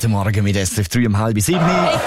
Guten Morgen mit SRF 3 um 6:30.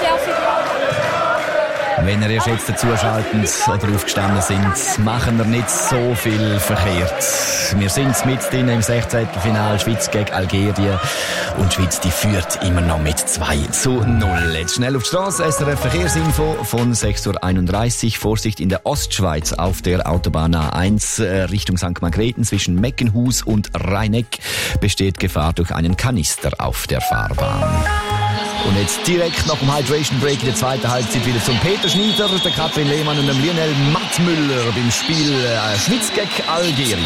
Wenn ihr erst jetzt dazuschalten oder aufgestanden sind, machen wir nicht so viel verkehrt. Wir sind mit drin im 16. Finale Schweiz gegen Algerien. Und die Schweiz, die führt immer noch mit 2:0. Jetzt schnell auf die Straße. SRF Verkehrsinfo von 6:31 Uhr. Vorsicht in der Ostschweiz auf der Autobahn A1 Richtung St. Margrethen zwischen Meckenhus und Rheineck besteht Gefahr durch einen Kanister auf der Fahrbahn. Und jetzt direkt nach dem Hydration Break in der zweiten Halbzeit wieder zum Peter Schneider, der Katrin Lehmann und dem Lionel Mattmüller beim Spiel Schweiz gegen Algerien.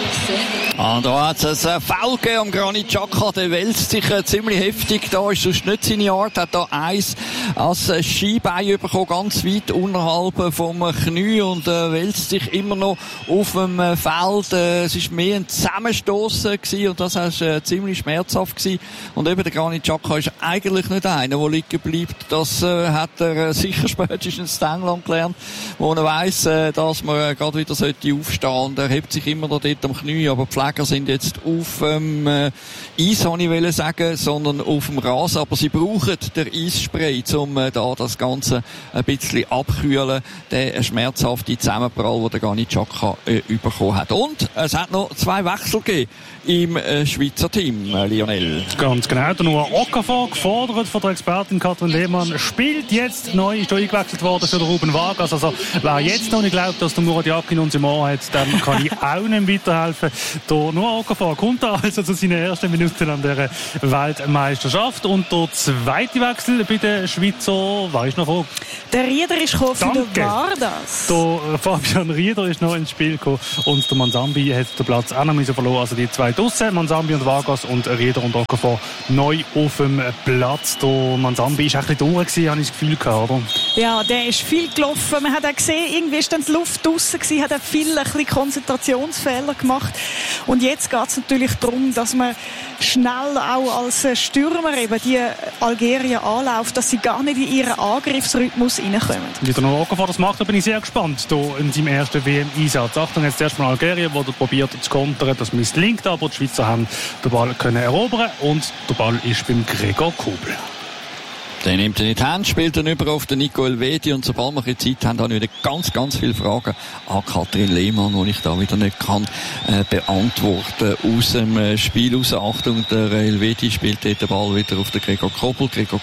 Da hat es ein Foul gegeben am Granit Xhaka, der wälzt sich ziemlich heftig. Da ist sonst nicht seine Art, hat da eins als Skibein bekommen, ganz weit unterhalb vom Knie und wälzt sich immer noch auf dem Feld. Es war mehr ein Zusammenstossen gewesen und das war ziemlich schmerzhaft gewesen. Und eben der Granit Xhaka ist eigentlich nicht einer, der liegen bleibt. Das hat er sicher spätestens in England gelernt, wo er weiss, dass man gerade wieder aufstehen sollte. Und er hebt sich immer noch dort am Knie, aber die Pfleger sind jetzt auf dem Eis, kann ich sagen, sondern auf dem Rasen. Aber sie brauchen den Eisspray, um da das Ganze ein bisschen abkühlen. Der schmerzhafte Zusammenprall, den der Granit Xhaka bekommen hat. Und es hat noch 2 Wechsel gegeben im Schweizer Team, Lionel. Ganz genau. Der Noah Okafor, gefordert von der Expertin Katrin Lehmann, spielt jetzt neu, ist eingewechselt worden für den Ruben Vargas. Also, wer jetzt noch nicht glaubt, dass der Murat Yakin uns im Ohr hat, dann kann ich auch nicht weiterhelfen. Der Noah Okafor kommt also zu seinen ersten Minuten an dieser Weltmeisterschaft. Und der zweite Wechsel bei den Schweizer, wer ist noch vor? Der Rieder ist gekommen für den Vargas. Der Fabian Rieder ist noch ins Spiel gekommen und der Manzambi hat den Platz auch noch verloren. Also die zwei draussen, Manzambi und Vargas, und Rieder und Okafor neu auf dem Platz. Der Manzambi war ein bisschen durch, habe ich das Gefühl gehabt, oder? Ja, der ist viel gelaufen. Man hat auch gesehen, irgendwie ist dann die Luft draussen gewesen, hat auch viel ein bisschen Konzentrationsfehler gemacht. Und jetzt geht es natürlich darum, dass man schnell auch als Stürmer eben die Algerien anläuft, dass sie gar nicht in ihren Angriffsrhythmus reinkommen. Wie der Noah Okafor das macht, da bin ich sehr gespannt hier in seinem ersten WM-Einsatz. Achtung, jetzt erstmal Algerien, der probiert zu kontern. Das misslingt aber. Die Schweizer haben den Ball können erobern und der Ball ist beim Gregor Kobel. Der nimmt ihn in die Hand, spielt dann über auf den Nico Elvedi und sobald wir Zeit haben, habe ich wieder ganz viele Fragen an Katrin Lehmann, die ich da wieder nicht kann beantworten aus dem Spiel raus. Achtung, der Elvedi spielt dort den Ball wieder auf den Gregor Kobel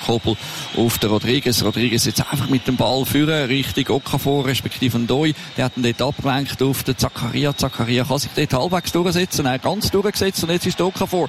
auf den Rodriguez jetzt einfach mit dem Ball führen, Richtung Okafor, respektive Ndoi, der hat ihn dort abgelenkt auf den Zakaria kann sich dort halbwegs durchsetzen, ganz durchgesetzt und jetzt ist der Okafor,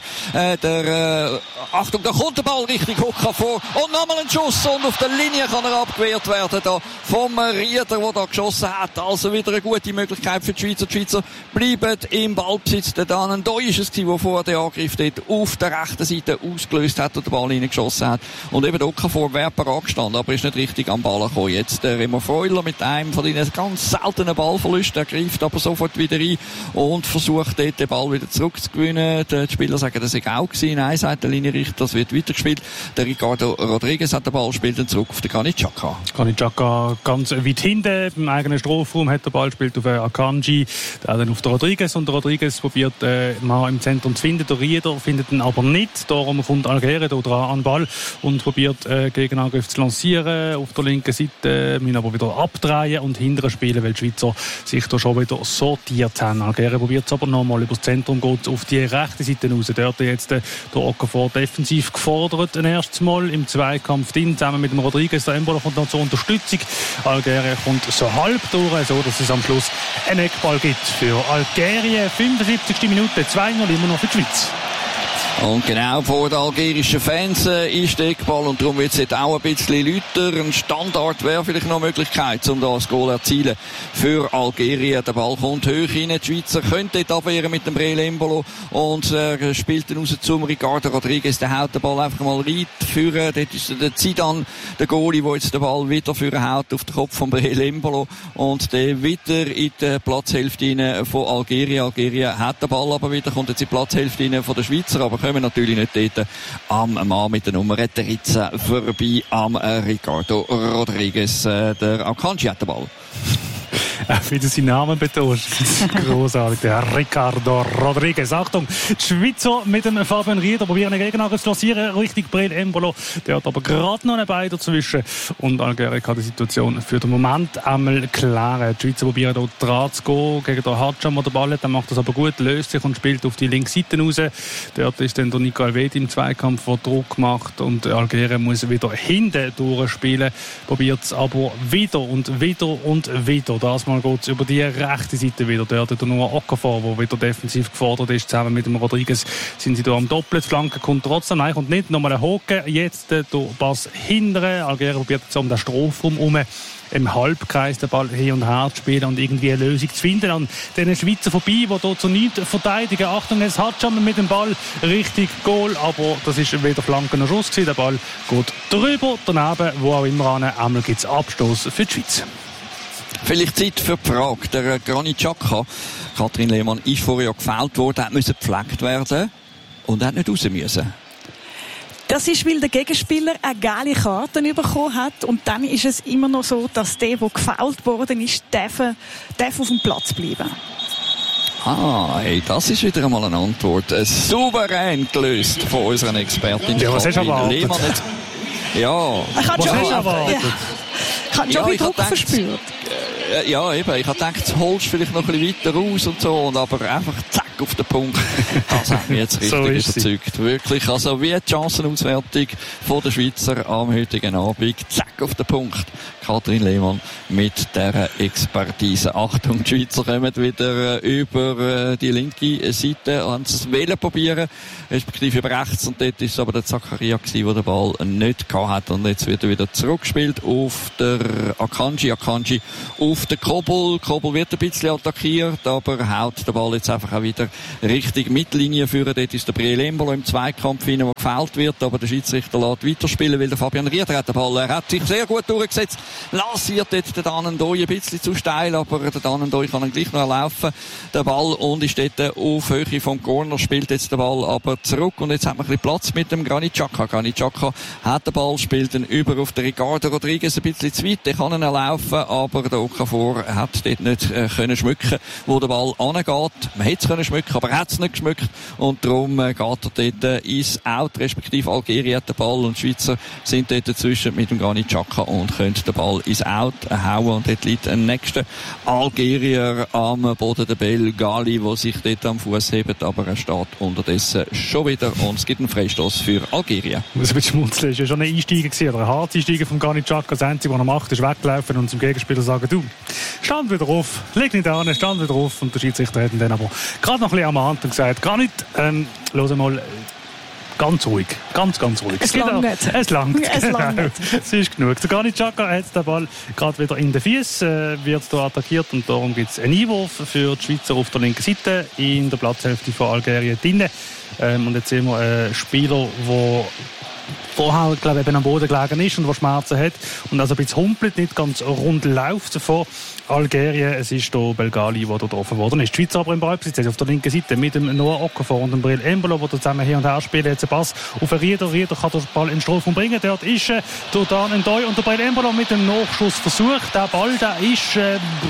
Achtung, da kommt der Ball Richtung Okafor und nochmal ein Schuss und auf der Linie kann er abgewehrt werden da vom Rieder, der da geschossen hat. Also wieder eine gute Möglichkeit für die Schweizer. Die Schweizer bleiben im Ballbesitz. Der Dan Ndoi ist es gewesen, der vorher den Angriff dort auf der rechten Seite ausgelöst hat und den Ball reingeschossen hat. Und eben der Okafor wäre parat gestanden, aber ist nicht richtig am Ball gekommen. Jetzt der Remo Freuler mit einem von den ganz seltenen Ballverlusten. Er greift aber sofort wieder rein und versucht dort den Ball wieder zurückzugewinnen. Die Spieler sagen, das sei auch gewesen. Nein, sagt der Linienrichter, das wird weitergespielt. Der Ricardo Rodriguez hat den Ball, spielt dann zurück auf den Granit Xhaka. Granit Xhaka ganz weit hinten, im eigenen Strafraum hat der Ball, spielt auf Akanji, der dann auf den Rodriguez, und der Rodriguez probiert mal im Zentrum zu finden. Der Rieder findet ihn aber nicht, darum kommt Algerien da dran an den Ball und probiert Gegenangriff zu lancieren auf der linken Seite, müssen aber wieder abdrehen und hinterher spielen, weil die Schweizer sich da schon wieder sortiert haben. Algerien probiert es aber nochmal über das Zentrum, geht auf die rechte Seite raus. Dort jetzt der Okafor defensiv gefordert, ein erstes Mal im Zweikampf zusammen mit dem Rodriguez. Der Embolo kommt noch zur Unterstützung. Algerien kommt so halb durch, so dass es am Schluss einen Eckball gibt für Algerien. 75. Minute, 2-0 immer noch für die Schweiz. Und genau vor den algerischen Fans ist der Eckball und darum wird es jetzt auch ein bisschen lauter. Ein Standard wäre vielleicht noch eine Möglichkeit, um da das Goal zu erzielen für Algerien. Der Ball kommt hoch rein. Die Schweizer können dort abwehren mit dem Breel Embolo und spielt dann raus zum Ricardo Rodriguez. Der haut den Ball einfach mal rein führen. Dort ist der Zidane, der Goalie, der jetzt den Ball wieder führen haut auf den Kopf von Breel Embolo und der wieder in die Platzhälfte von Algerien. Algerien hat den Ball aber wieder, kommt jetzt in die Platzhälfte von der Schweizer, aber kommen natürlich nicht dort am Mann mit der Nummer 13 vorbei, am Ricardo Rodriguez. Der Akanji hat den Ball. Wie du seinen Namen betonst. Großartig. Der Ricardo Rodriguez. Achtung, die Schweizer mit dem Fabian Rieder probieren einen Gegner zu lancieren. Richtig Breel Embolo. Der hat aber gerade noch einen Bein dazwischen. Und Algerien kann die Situation für den Moment einmal klären. Die Schweizer probieren hier dran zu gehen gegen den Hadscham, der den Ball hat. Der macht das aber gut, löst sich und spielt auf die linke Seite raus. Dort ist dann der Nico Elvedi im Zweikampf, der Druck macht. Und Algerien muss wieder hinten durchspielen. Probiert es aber wieder und wieder und wieder. Das Mal geht es über die rechte Seite wieder. Dort hat nur Okafor, der wieder defensiv gefordert ist. Zusammen mit dem Rodriguez sind sie da am Doppelt. Flanke kommt trotzdem. Nein, kommt nicht. Nochmal ein Hocken. Jetzt der Pass hindern. Algerien probiert jetzt um den Strafraum herum im Halbkreis den Ball hin und her zu spielen und irgendwie eine Lösung zu finden. An den Schweizer vorbei, die hier zu nichts verteidigen. Achtung, es hat schon mit dem Ball richtig Goal, aber das ist weder Flanken noch Schuss gewesen. Der Ball geht drüber, daneben, wo auch immer an. Einmal gibt es Abstoß für die Schweiz. Vielleicht Zeit für die Frage. Der Granit Xhaka, Kathrin Lehmann, ist vorher gefällt worden, hat müssen gepflegt werden und hat nicht raus müssen. Das ist, weil der Gegenspieler eine gelbe Karte bekommen hat. Und dann ist es immer noch so, dass der gefoult worden ist, darf auf dem Platz bleiben. Hey, das ist wieder einmal eine Antwort. Souverän gelöst von unseren Expertin. Ja, was hast du erwartet? Ja. Ich habe schon viel Druck verspürt. Ja, eben. Ich habe gedacht, jetzt holst du vielleicht noch ein bisschen weiter raus und so, und aber einfach zack auf den Punkt. Das hat mich jetzt richtig so überzeugt. Wirklich. Also wie die Chancenauswertung von der Schweizer am heutigen Abend. Zack auf den Punkt. Kathrin Lehmann mit dieser Expertise. Achtung, die Schweizer kommen wieder über die linke Seite, haben es probieren, respektive über rechts, und dort ist es aber der Zakaria gewesen, der den Ball nicht gehabt hat, und jetzt wird er wieder zurückgespielt auf der Akanji auf den Kobel wird ein bisschen attackiert, aber haut den Ball jetzt einfach auch wieder Richtung Mittellinie führen. Dort ist der Breel Embolo im Zweikampf hinein, der gefällt wird, aber der Schiedsrichter lässt weiterspielen, weil der Fabian Rieder hat den Ball, er hat sich sehr gut durchgesetzt, lanciert dort den Danendoi ein bisschen zu steil, aber der Danendoi kann ihn gleich noch erlaufen, der Ball, und ist dort auf Höhe vom Corner, spielt jetzt den Ball aber zurück, und jetzt hat man ein bisschen Platz mit dem Granit Xhaka. Granit Xhaka hat den Ball, spielt ihn über auf den Ricardo Rodriguez ein bisschen zu weit, der kann ihn erlaufen, aber der Okafor hat dort nicht können schmücken, wo der Ball angeht. Man hätte es können schmücken, aber er hat es nicht geschmückt, und darum geht er dort ins Out, respektive Algerien hat den Ball, und die Schweizer sind dort dazwischen mit dem Granit Xhaka und können den Ball ins Out hauen, und dort liegt ein nächster Algerier am Boden, der Belgali, der sich dort am Fuß hebt, aber er steht unterdessen schon wieder, und es gibt einen Freistoß für Algerien. Das wird schmunzeln, das war ja schon ein Einsteiger gewesen, oder ein Harteinsteiger vom Granit Xhaka. Das Einzige, was er macht, ist weglaufen und zum Gegenspieler sagen, du, stand wieder auf, leg nicht an, stand wieder auf, und der Schiedsrichter hat ihn dann aber gerade noch ein bisschen am Anfang gesagt, Granit, los mal, ganz ruhig, ganz ruhig. Es langt nicht. Es langt. Es ist genug. Der Granit Xhaka hat den Ball gerade wieder in den Füßen, wird hier attackiert, und darum gibt es einen Einwurf für die Schweizer auf der linken Seite in der Platzhälfte von Algerien drinnen. Und jetzt sehen wir einen Spieler, der vorher, glaube ich, eben am Boden gelegen ist und der Schmerzen hat und also ein bisschen humpelt, nicht ganz rund läuft vor Algerien. Es ist hier Belgali, der getroffen worden ist. Die Schweiz aber im Ballbesitz, auf der linken Seite mit dem Noah Okafor und dem Breel Embolo, die zusammen hin und her spielen. Jetzt ein Pass auf den Rieder. Rieder kann den Ball in den Strafraum bringen. Dort ist der Danendoi und der Breel Embolo mit dem Nachschuss versucht. Der Ball, der ist,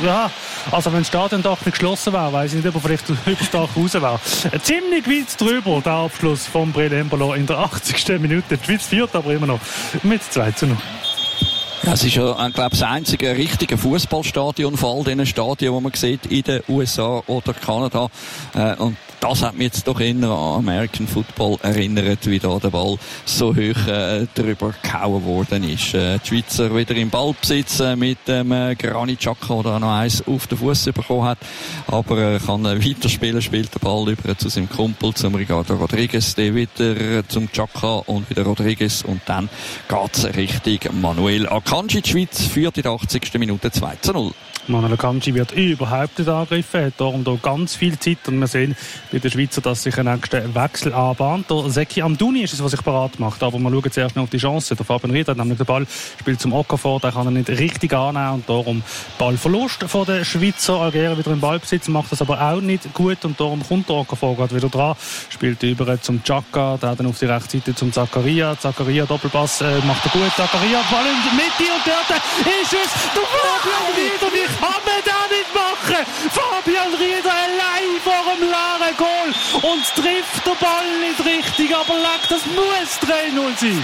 also wenn das Stadiondach nicht geschlossen wäre, weiss ich nicht, ob er vielleicht über das Dach raus wäre. Ziemlich weit drüber, der Abschluss von Breel Embolo in der 80. Minute. Die Schweiz führt aber immer noch mit 2:0. Ja, es ist ja, glaube ich, das einzige richtige Fußballstadion von all diesen Stadien, die man sieht in den USA oder Kanada. Und das hat mich jetzt doch eher an American Football erinnert, wie da der Ball so hoch drüber gehauen worden ist. Die Schweizer wieder im Ballbesitz mit dem Granit Xhaka, der noch eins auf den Fuß bekommen hat. Aber er kann weiterspielen, spielt den Ball über zu seinem Kumpel, zum Ricardo Rodriguez, der wieder zum Xhaka und wieder Rodriguez, und dann geht's Richtung Manuel Akanji. Die Schweiz führt in der 80. Minute 2:0. Manuel Akanji wird überhaupt nicht angegriffen, hat darum da ganz viel Zeit, und wir sehen, bei den Schweizer, dass sich ein nächster Wechsel anbahnt. Der Zeki Amdouni ist es, was sich parat macht. Aber wir schauen zuerst noch auf die Chance. Der Fabian Rieder hat nämlich den Ball, spielt zum Okafor, den kann er nicht richtig annehmen und darum Ballverlust von den Schweizer. Algerien wieder im Ballbesitz, macht das aber auch nicht gut und darum kommt der Okafor gerade wieder dran. Spielt über zum Xhaka, der dann auf die rechte Seite zum Zakaria. Zakaria Doppelpass macht er gut. Zakaria Ball in der Mitte und dort ist es der Fabian Rieder. Wie kann man das nicht machen? Fabian Rieder allein vor dem klaren Goal und trifft den Ball nicht richtig, aber das muss 3-0 sein.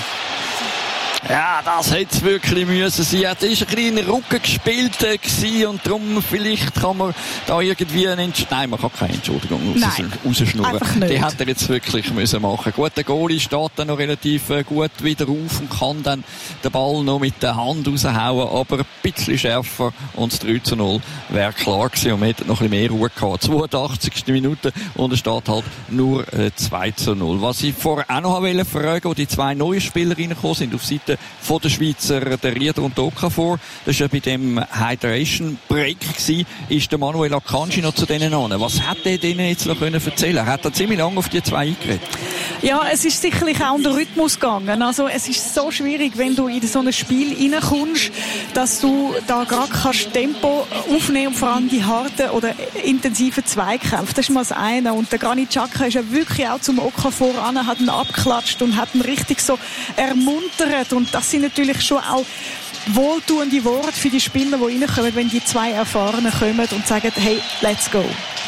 Ja, das hätte es wirklich müssen sein. Es war ein kleiner Rücken gespielt und darum vielleicht kann man da irgendwie nein, man kann keine Entschuldigung rausschnurren. Die hätte er jetzt wirklich müssen machen. Gut, der Goalie steht dann noch relativ gut wieder auf und kann dann den Ball noch mit der Hand raushauen, aber ein bisschen schärfer und das 3-0 wäre klar gewesen und man hätte noch ein bisschen mehr Ruhe gehabt. 82. Minute und es steht halt nur 2-0. Was ich vorher auch noch fragen wollte, wo die zwei neuen Spieler reingekommen sind auf Seite von der Schweizer, der Rieder und der Okafor. Das war ja bei dem Hydration Break gewesen. Ist der Manuel Akanji noch zu denen an? Was hat er denen jetzt noch erzählen können? Hat er ziemlich lange auf die zwei eingeredet? Ja, es ist sicherlich auch um den Rhythmus gegangen. Also, es ist so schwierig, wenn du in so ein Spiel reinkommst, dass du da gerade Tempo aufnehmen und vor allem die harten oder intensiven Zweikämpfe. Das ist mal das eine. Und der Granit Xhaka ist ja wirklich auch zum Okafor an, hat ihn abgeklatscht und hat ihn richtig so ermuntert. Und das sind natürlich schon auch wohltuende Worte für die Spieler, die reinkommen, wenn die zwei Erfahrenen kommen und sagen, hey, let's go.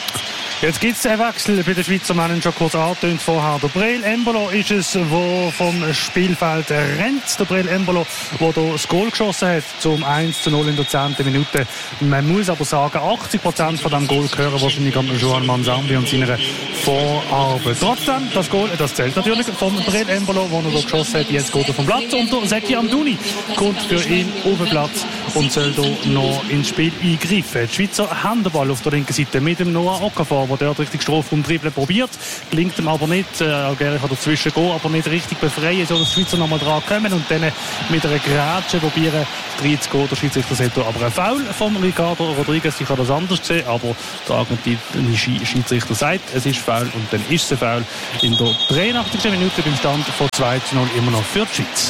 Jetzt gibt es einen Wechsel bei den Schweizer Männern, schon kurz angetönt vorher. Der Breel Embolo ist es, der vom Spielfeld rennt. Der Breel Embolo, der hier das Goal geschossen hat, zum 1-0 in der 10. Minute. Man muss aber sagen, 80% von diesem Goal gehören wahrscheinlich an Joan Manzambi und seiner Vorarbeit. Trotzdem, das Goal, das zählt natürlich vom Breel Embolo, den er hier geschossen hat. Jetzt geht er vom Platz und der Zeki Amdouni kommt für ihn auf den Platz und soll hier noch ins Spiel eingreifen. Die Schweizer haben den Ball auf der linken Seite mit dem Noah Okafor, der dort richtig Strafraum dribbeln probiert. Gelingt ihm aber nicht. Algerien kann dazwischen gehen, aber nicht richtig befreien, so dass die Schweizer nochmal dran kommen und dann mit einer Grätsche probieren, reinzugehen. Der Schiedsrichter sagt aber ein Foul von Ricardo Rodriguez. Ich kann das anders sehen, aber der argentinische Schiedsrichter sagt, es ist Foul und dann ist es ein Foul in der 83. Minute beim Stand von 2-0 immer noch für die Schweiz.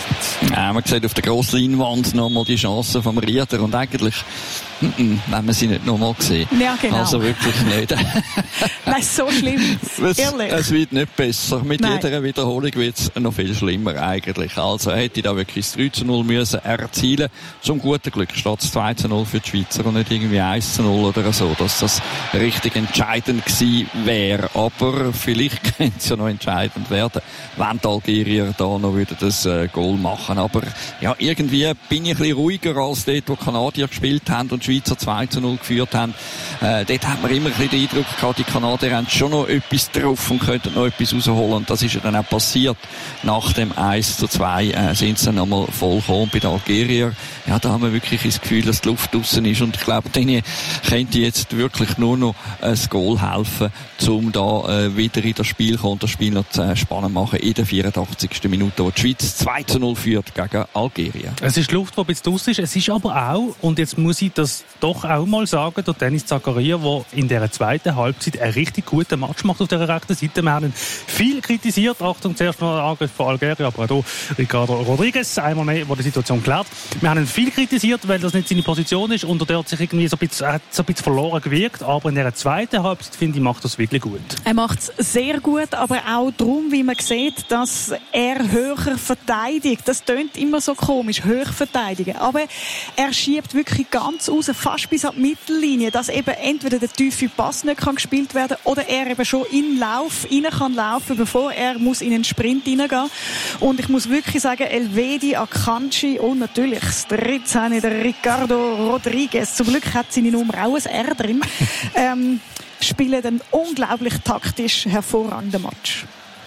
Ja, man sieht auf der grossen Leinwand nochmal die Chance vom Rieder und eigentlich wenn man sie nicht nochmal sehen. Ja, genau. Also wirklich nicht. Das ist so schlimm. Ehrlich. Es wird nicht besser. Mit Nein. jeder Wiederholung wird es noch viel schlimmer eigentlich. Also hätte da wirklich das 3-0 müssen erzielen. Zum guten Glück steht es 2-0 für die Schweizer und nicht irgendwie 1-0 oder so, dass das richtig entscheidend gewesen wäre. Aber vielleicht könnte es ja noch entscheidend werden, wenn die Algerier da noch wieder das Goal machen. Aber ja, irgendwie bin ich ein bisschen ruhiger als dort, wo die Kanadier gespielt haben und die Schweizer 2-0 geführt haben. Dort hat man immer ein bisschen den Eindruck gehabt, die Kanadier haben schon noch etwas drauf und könnten noch etwas rausholen. Und das ist ja dann auch passiert. Nach dem 1-2 sind sie dann nochmal vollkommen bei den Algerier. Ja, da haben wir wirklich das Gefühl, dass die Luft draussen ist. Und ich glaube, denen könnte jetzt wirklich nur noch ein Goal helfen, um da wieder in das Spiel zu kommen und das Spiel noch spannend machen in der 84. Minute, wo die Schweiz 2-0 führt gegen Algerien. Es ist die Luft, die ein bisschen draus ist. Es ist aber auch, und jetzt muss ich das doch auch mal sagen, der Dennis Zakaria, der in dieser zweiten Halbzeit einen richtig guten Match macht auf der rechten Seite. Wir haben viel kritisiert. Achtung, zuerst noch ein Angriff von Algerien, aber auch hier Ricardo Rodriguez, einmal mehr, der die Situation klärt. Wir haben ihn viel kritisiert, weil das nicht seine Position ist und er hat sich irgendwie so ein bisschen verloren gewirkt. Aber in dieser zweiten Halbzeit, finde ich, macht das wirklich gut. Er macht es sehr gut, aber auch darum, wie man sieht, dass er höher verteidigt. Das tönt immer so komisch, höher verteidigen. Aber er schiebt wirklich ganz raus, fast bis an die Mittellinie, dass eben entweder der tiefe Pass nicht kann gespielt werden oder er eben schon in Lauf rein kann laufen, bevor er muss in einen Sprint hineingehen. Und ich muss wirklich sagen, Elvedi, Akanji und natürlich das 13, der Ricardo Rodriguez. Zum Glück hat seine Nummer auch ein R drin. Spielen einen unglaublich taktisch hervorragenden Match.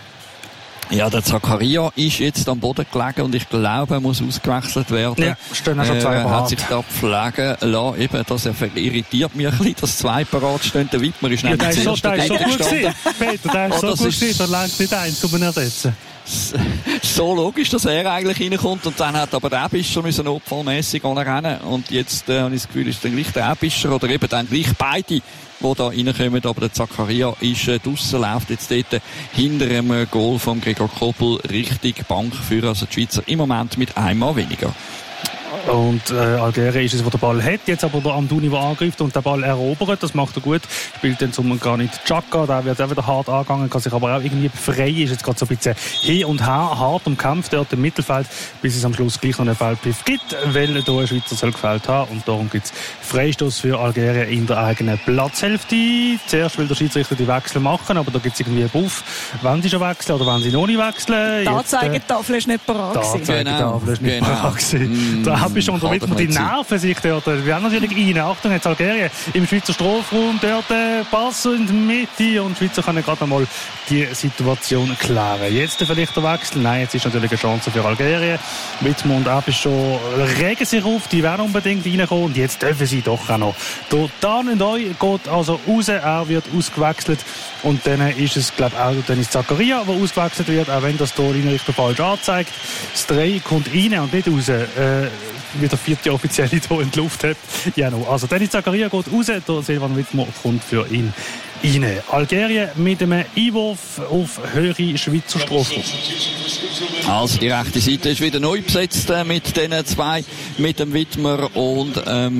Ja, der Zakaria ist jetzt am Boden gelegen und ich glaube, er muss ausgewechselt werden. Ja, stehen auch schon zwei Er parat. hat sich da pflegen lassen. Eben, das irritiert mich ein bisschen, dass zwei parat stehen. Der Wittmer ist Ja, nämlich der ist so zuerst gut gewesen. Peter, der ist so das gut ist- gewesen. Da längt nicht eins, um ihn ersetzen. ist so logisch, dass er eigentlich reinkommt und dann hat aber der Ebischer müssen notfallmässig rennen und jetzt habe ich das Gefühl, ist dann gleich der Ebischer oder eben dann gleich beide, die da reinkommen, aber der Zakaria ist draussen, läuft jetzt dort hinter dem Goal von Gregor Kobel richtig Bankführer, also die Schweizer im Moment mit einem Mann weniger. Und Algerien ist es, der den Ball hat, jetzt aber der Amdouni, der angreift und den Ball erobert, das macht er gut, spielt dann zum Granit Xhaka, der wird auch wieder hart angegangen, kann sich aber auch irgendwie befreien, ist jetzt gerade so ein bisschen hin und her, hart umkämpft dort im Mittelfeld, bis es am Schluss gleich noch einen Feldpfiff gibt, weil hier ein Schweizer soll gefällt haben und darum gibt es Freistoß für Algerien in der eigenen Platzhälfte. Zuerst will der Schiedsrichter die Wechsel machen, aber da gibt es irgendwie einen Buff, wenn sie schon wechseln oder wenn sie noch nicht wechseln. Die Anzeigetafel ist nicht parat gewesen. Die Anzeigetafel ist nicht parat gewesen. Da habe ich schon damit die Nerven sich dort. Wir haben natürlich rein. Achtung, jetzt Algerien im Schweizer Strafraum. Dort Pass in die Mitte und die Schweizer können gerade einmal die Situation klären. Jetzt vielleicht der Wechsel. Nein, jetzt ist natürlich eine Chance für Algerien. Wittmer und Ebischer regen sich auf. Die werden unbedingt reinkommen. Und jetzt dürfen sie doch auch noch. Der Dan und Oi geht also raus. Er wird ausgewechselt. Und dann ist es, glaube ich, auch Dennis Zakaria, der ausgewechselt wird, auch wenn das Tor Richter falsch anzeigt. Das 3 kommt rein und nicht raus. Wie der 4. Offizielle hier in die Luft hat. Ja, no. Also Dennis Zakaria geht raus, der Silvan Wittmer kommt für ihn rein. Algerien mit einem Einwurf auf höhere Schweizer Strafraum. Also die rechte Seite ist wieder neu besetzt mit den zwei, mit dem Wittmer und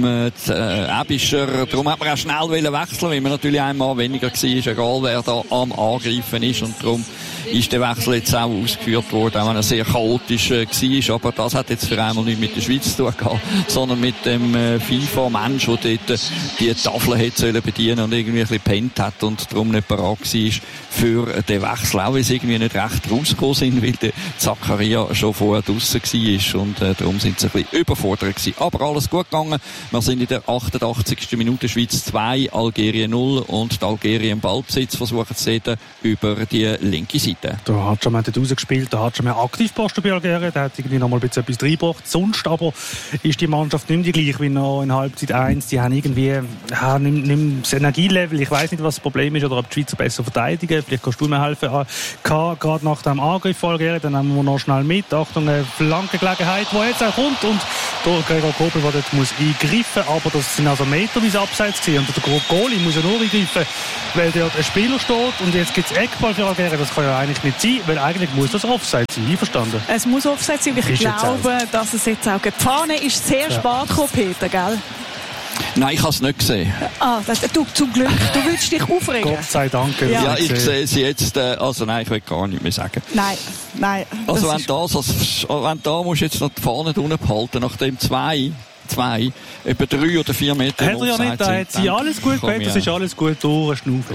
Ebischer. Darum hat man auch schnell wechseln, weil man natürlich einmal weniger war, egal wer da am Angreifen ist, und darum ist der Wechsel jetzt auch ausgeführt worden, auch wenn er sehr chaotisch war, aber das hat jetzt für einmal nicht mit der Schweiz zu tun gehabt, sondern mit dem FIFA-Mensch, der dort die Tafel hätte bedienen sollen und irgendwie ein bisschen gepennt hat und darum nicht bereit war für den Wechsel, auch weil sie irgendwie nicht recht rausgekommen sind, weil der Zakaria schon vorher draussen war und darum sind sie ein bisschen überfordert gewesen. Aber alles gut gegangen. Wir sind in der 88. Minute, Schweiz 2, Algerien 0 und die Algerien Ballbesitz versuchen zu sehen über die linke Seite. Da hat schon mal rausgespielt, da hat schon mal Aktivposten bei Algerien, der hat irgendwie noch mal ein bisschen etwas reingebracht. Sonst aber ist die Mannschaft nicht mehr die gleiche wie noch in Halbzeit 1. Die haben irgendwie nicht das Energielevel. Ich weiss nicht, was das Problem ist oder ob die Schweizer besser verteidigen. Vielleicht kannst du mir helfen. Gerade nach dem Angriff von Algerien, dann nehmen wir noch schnell mit. Achtung, eine Flankengelegenheit, die jetzt auch kommt. Und der Gregor Kobel, der dort muss eingreifen. Aber das sind also meterweise Abseits gewesen. Und der Goalie muss ja nur eingreifen, weil dort ein Spieler steht. Und jetzt gibt es Eckball für Algerien. Das kann ja eigentlich nicht sein, weil eigentlich muss das Offside sein. Einverstanden? Es muss Offside sein. Ich glaube, dass es jetzt auch geht. Die Fahne ist sehr spät gekommen, Peter, gell? Nein, ich habe es nicht gesehen. Du, zum Glück. Du willst dich aufregen. Gott sei Dank. Ja, ich sehe sie jetzt. Also nein, ich will gar nicht mehr sagen. Nein. Also wenn da musst du jetzt noch die Fahne unten behalten, nach dem 2, etwa 3 oder 4 Meter. Hat er ja nicht, da hat sie alles gut gemacht, das ist alles gut, durchschnaufen,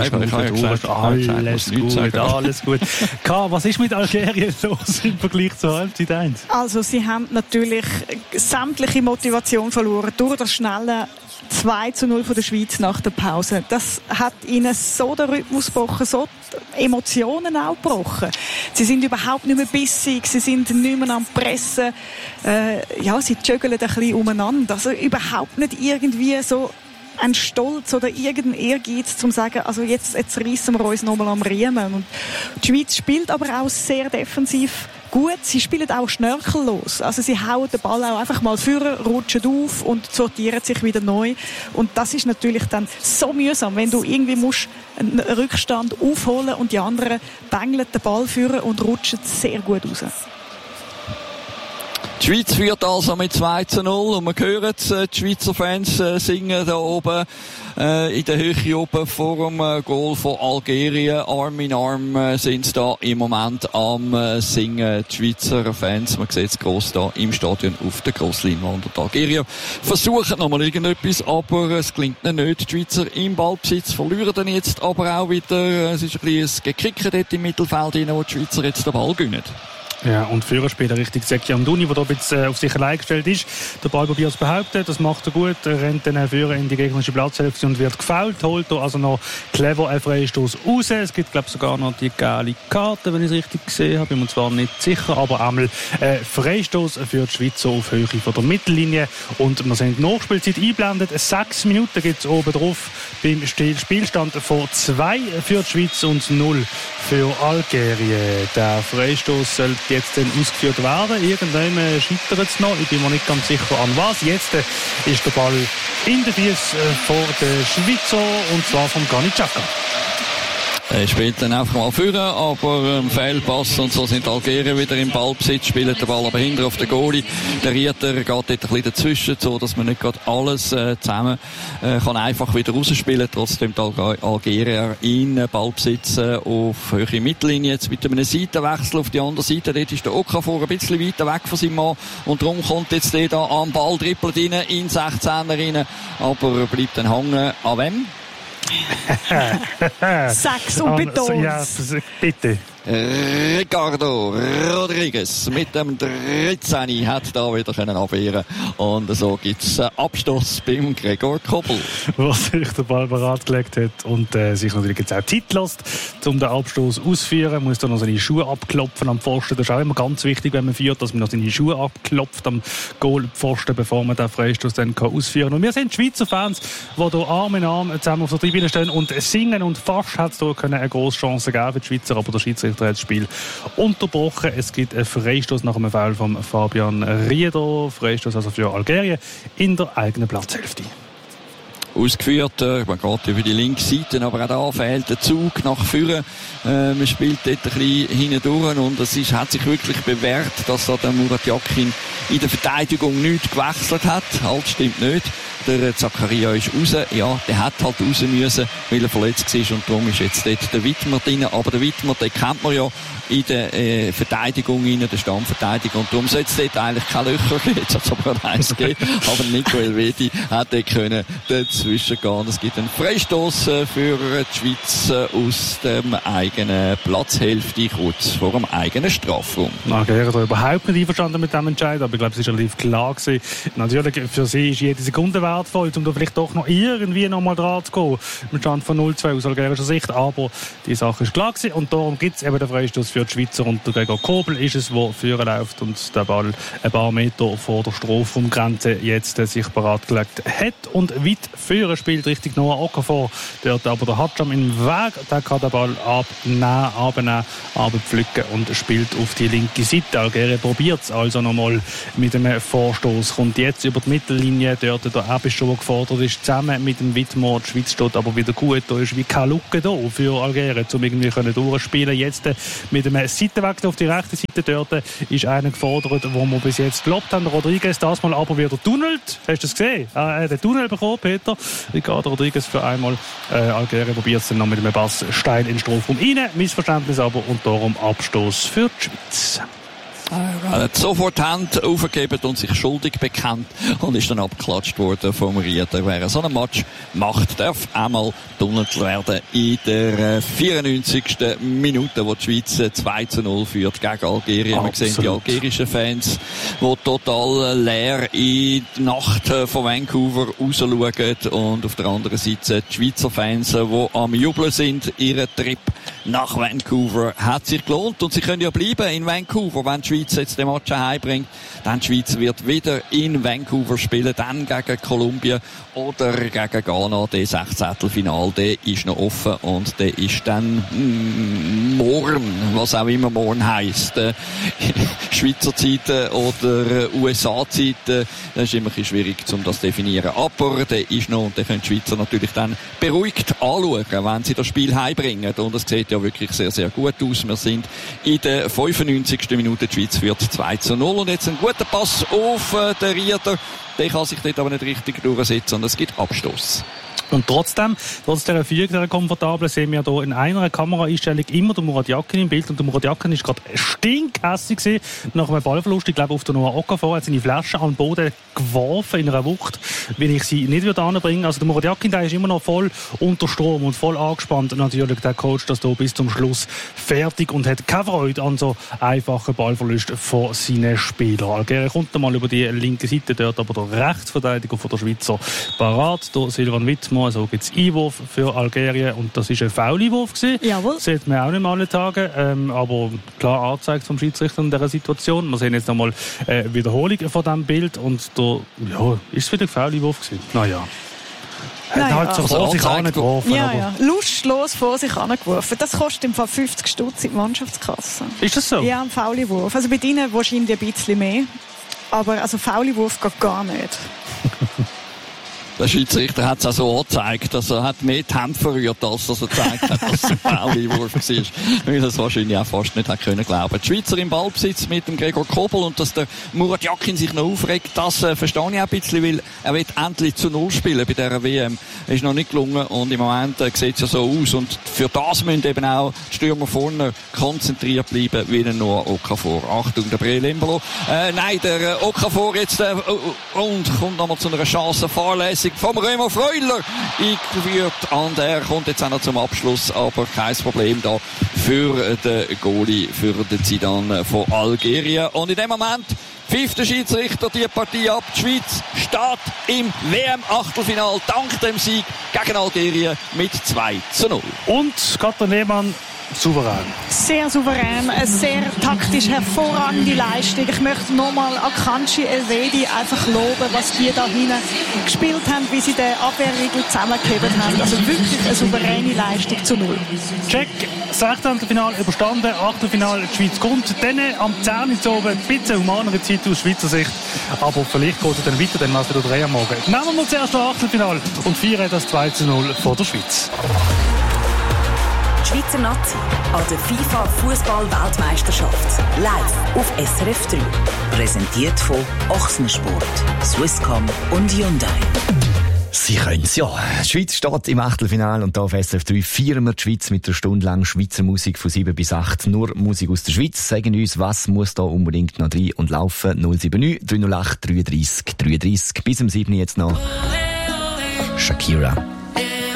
alles gut. Was ist mit Algerien los im Vergleich zur Halbzeit 1? Also sie haben natürlich sämtliche Motivation verloren durch das schnelle 2:0 von der Schweiz nach der Pause. Das hat ihnen so den Rhythmus gebrochen, so die Emotionen auch gebrochen. Sie sind überhaupt nicht mehr bissig, sie sind nicht mehr am Pressen. Sie joggeln ein bisschen umeinander. Also überhaupt nicht irgendwie so ein Stolz oder irgendein Ehrgeiz, zum sagen, also jetzt reissen wir uns nochmal am Riemen. Und die Schweiz spielt aber auch sehr defensiv gut. Sie spielen auch schnörkellos. Also sie hauen den Ball auch einfach mal führen, rutschen auf und sortieren sich wieder neu. Und das ist natürlich dann so mühsam, wenn du irgendwie musst einen Rückstand aufholen und die anderen bängeln den Ball führen und rutschen sehr gut raus. Die Schweiz führt also mit 2:0 und wir hören die Schweizer Fans singen da oben in der Höhe oben vor dem Goal von Algerien. Arm in Arm sind sie da im Moment am singen, die Schweizer Fans. Man sieht es gross da im Stadion auf der Grossleinwand. Die Algerier versuchen nochmal irgendetwas, aber es gelingt ihnen nicht. Die Schweizer im Ballbesitz verlieren dann jetzt aber auch wieder. Es ist ein bisschen ein Gekicken dort im Mittelfeld, wo die Schweizer jetzt den Ball gewinnen. Ja, und Führer später richtig Zeki Amdouni, der da ein bisschen auf sich allein gestellt ist. Der Ball probiert es behaupten, das macht er gut. Er rennt dann Führer in die gegnerische Platzhälfte und wird gefoult. Holt er also noch clever einen Freistoß raus. Es gibt, glaube ich, sogar noch die gelbe Karte, wenn ich es richtig gesehen habe. Bin mir zwar nicht sicher, aber einmal Freistoß für die Schweizer auf Höhe von der Mittellinie. Und wir sind Nachspielzeit eingeblendet. 6 Minuten gibt es oben drauf beim Spielstand von 2 für die Schweiz und 0 für Algerien. Der Freistoß soll jetzt dann ausgeführt werden. Irgendwann scheitert es noch. Ich bin mir nicht ganz sicher an was. Jetzt ist der Ball in den Füßen vor den Schweizer, und zwar vom Granit Xhaka. Er spielt dann einfach mal führen, aber Fehlpass, und so sind Algerien wieder im Ballbesitz, spielen den Ball aber hinter auf den Goalie. Der Rieter geht dort ein bisschen dazwischen, so dass man nicht gerade alles zusammen kann einfach wieder rausspielen. Trotzdem die Algerier in Ballbesitz auf höhere Mittellinie, jetzt mit einem Seitenwechsel auf die andere Seite. Dort ist der Okafor ein bisschen weiter weg von seinem Mann, und darum kommt jetzt der da am Ball, dribbelt rein, in 16er rein, aber bleibt dann hängen. An wem? Sag's und beton's. Ja, bitte. Ricardo Rodriguez mit dem 13 hat da wieder können abwehren, und so gibt's Abstoß beim Gregor Kobel, was sich der Ball bereit gelegt hat und sich natürlich jetzt auch Zeit lässt, um den Abstoß auszuführen. Muss dann noch seine Schuhe abklopfen am Pfosten. Das ist auch immer ganz wichtig, wenn man führt, dass man noch seine Schuhe abklopft am Goalpfosten, bevor man den Freistoß dann ausführen kann. Und wir sind Schweizer Fans, die hier Arm in Arm zusammen auf der Tribüne stehen und singen, und fast hat es hier eine grosse Chance geben für die Schweizer, aber der Schiedsrichter hat das Spiel unterbrochen. Es gibt einen Freistoß nach einem Foul von Fabian Rieder. Freistoß also für Algerien in der eigenen Platzhälfte. Ausgeführt, man geht über die linke Seite, aber auch da fehlt der Zug nach vorne. Man spielt dort ein bisschen hindurch, und es hat sich wirklich bewährt, dass da der Murat Yakin in der Verteidigung nichts gewechselt hat. Halt, stimmt nicht. Der Zakaria ist raus. Ja, der hat halt raus müssen, weil er verletzt war, und darum ist jetzt dort der Wittmer drin. Aber der Wittmer, den kennt man ja in der Verteidigung, in der Stammverteidigung, und darum sollte es dort eigentlich keine Löcher geben. Jetzt hat es aber eins gegeben. Aber Nico Elvedi hat dort können dazwischen gehen. Es gibt einen Freistoß für die Schweiz aus dem eigenen Platzhälfte, kurz vor dem eigenen Strafraum. Algerien war überhaupt nicht einverstanden mit dem Entscheid, aber ich glaube, es ist relativ klar gewesen. Natürlich, für sie ist jede Sekunde wertvoll, um da vielleicht doch noch irgendwie noch mal dran zu gehen. Mit Stand von 0-2 aus algerischer Sicht, aber die Sache ist klar gewesen, und darum gibt es eben den Freistoß für die Schweizer, und der Gregor Kobel ist es, der führen läuft und der Ball ein paar Meter vor der Strafraumgrenze jetzt sich bereit gelegt hat, und weit führen spielt richtig Noah Okafor. Dort aber der Hatscham im Weg, der kann den Ball abnehmen, abpflücken und spielt auf die linke Seite. Algerien probiert es also nochmal mit einem Vorstoß, kommt jetzt über die Mittellinie, dort der Abisch, der gefordert ist, zusammen mit dem Wittmer. Die Schweiz steht aber wieder gut, da ist wie keine Lücke da für Algerien, um irgendwie durchspielen. Jetzt mit einem Seitenwechsel auf die rechte Seite, dort ist einer gefordert, wo wir bis jetzt gelobt haben, Rodriguez, das mal aber wieder tunnelt. Hast du das gesehen? Den Tunnel bekommen, Peter. Ricardo Rodriguez für einmal. Algerien probiert es dann noch mit einem Pass steil in den Strafraum rein. Missverständnis aber, und darum Abstoß für die Schweiz. Er hat sofort die Hand aufgegeben und sich schuldig bekannt und ist dann abgeklatscht worden vom Rieder. Wer so einen Match macht, darf einmal tunnelt werden in der 94. Minute, wo die Schweiz 2-0 führt gegen Algerien. Wir sehen die algerischen Fans, die total leer in die Nacht von Vancouver rausschauen, und auf der anderen Seite die Schweizer Fans, die am Jubeln sind. Ihr Trip nach Vancouver hat sich gelohnt, und sie können ja bleiben in Vancouver, wenn die Schweiz jetzt den Match heimbringt. Dann die Schweiz wird wieder in Vancouver spielen, dann gegen Kolumbien oder gegen Ghana. Der 16. der ist noch offen, und der ist dann morgen, was auch immer morgen heisst. Schweizer Zeit oder USA-Zeit, das ist immer ein bisschen schwierig, um das zu definieren. Aber der ist noch, und den können die Schweizer natürlich dann beruhigt anschauen, wenn sie das Spiel heimbringen. Und es sieht ja wirklich sehr, sehr gut aus. Wir sind in der 95. Minute, die Schweiz führt 2-0, und jetzt ein guter Pass auf den Rieder. Der kann sich dort aber nicht richtig durchsetzen, und es gibt Abstoß. Und trotz dieser Führung, der komfortablen, sehen wir hier in einer Kameraeinstellung immer den Murat Yakin im Bild. Und der Murat Yakin ist gerade stinkhässig gewesen nach einem Ballverlust. Ich glaube, auf der Noah Okafor hat seine Flasche an den Boden geworfen in einer Wucht, wenn ich sie nicht anbringen würde. Also der Murat Yakin, der ist immer noch voll unter Strom und voll angespannt. Und natürlich der Coach das hier bis zum Schluss fertig und hat keine Freude an so einfachen Ballverlusten von seinen Spielern. Algerien kommt mal über die linke Seite, dort aber der Rechtsverteidiger von der Schweizer parat. Hier Silvan Wittmer. So gibt es Einwurf für Algerien, und das war ein Foul-Einwurf gewesen. Jawohl. Das sieht man auch nicht mehr alle Tage, aber klar angezeigt vom Schiedsrichter in dieser Situation. Wir sehen jetzt nochmal Wiederholung von diesem Bild, und da ist es wieder ein Foul-Einwurf gewesen. Naja. Er hat halt so vor sich angeworfen. Ja. Lustlos vor sich angeworfen. Das kostet im Fall 50 Stutz in die Mannschaftskasse. Ist das so? Ja, ein Fouli-Wurf. Also bei denen wahrscheinlich ein bisschen mehr. Aber also Fouli-Wurf geht gar nicht. Der Schiedsrichter hat es auch so angezeigt, dass er hat mehr die Hände verrührt, als dass er gezeigt hat, dass es ein Foul-Einwurf war. Weil er es wahrscheinlich auch fast nicht hat können glauben. Die Schweizer im Ballbesitz mit dem Gregor Kobel und dass der Murat Yakin sich noch aufregt, das verstehe ich auch ein bisschen, weil er will endlich zu Null spielen bei dieser WM. Ist noch nicht gelungen und im Moment sieht es ja so aus und für das müssen eben auch die Stürmer vorne konzentriert bleiben, wie nur Okafor. Achtung, der Breel Embolo. Nein, der Okafor jetzt und kommt nochmal zu einer Chance, Fahrlässig vom Remo Freuler eingeführt und er kommt jetzt auch noch zum Abschluss, aber kein Problem da für den Goalie, für den Zidane von Algerien. Und in dem Moment pfeift der Schiedsrichter die Partie ab. Die Schweiz steht im WM-Achtelfinal dank dem Sieg gegen Algerien mit 2:0. Und Katrin Lehmann souverän. Sehr souverän, eine sehr taktisch hervorragende Leistung. Ich möchte nochmal Akanji Elvedi einfach loben, was die da hinten gespielt haben, wie sie den Abwehrriegel zusammengehebt haben. Also wirklich eine souveräne Leistung zu 0. Check, 16. Finale überstanden, 8. Finale die Schweiz kommt. Dann am 10. Uhr oben ein bisschen humanere Zeit aus Schweizer Sicht. Aber vielleicht geht es dann weiter, dann was wieder 3 am Morgen. Nehmen wir zuerst das 8. Finale und feiern das 2:0 vor der Schweiz. Die Schweizer Nazi an der FIFA-Fußball-Weltmeisterschaft. Live auf SRF 3. Präsentiert von Ochsensport, Swisscom und Hyundai. Sie können's, ja. Die Schweiz steht im Achtelfinale und hier auf SRF 3 feiern wir die Schweiz mit einer Stunde lang Schweizer Musik von 7 bis 8. Nur Musik aus der Schweiz. Sagen uns, was muss da unbedingt noch rein und laufen. 079 308 33 33. Bis um 7 jetzt noch Shakira.